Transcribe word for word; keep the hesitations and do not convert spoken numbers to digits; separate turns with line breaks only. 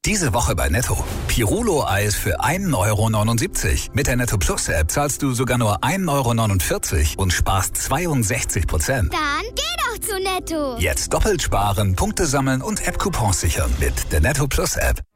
Diese Woche bei Netto. Pirulo-Eis für ein Euro neunundsiebzig. Mit der Netto Plus App zahlst du sogar nur ein Euro neunundvierzig und sparst zweiundsechzig Prozent.
Dann geh doch zu Netto.
Jetzt doppelt sparen, Punkte sammeln und App-Coupons sichern mit der Netto Plus App.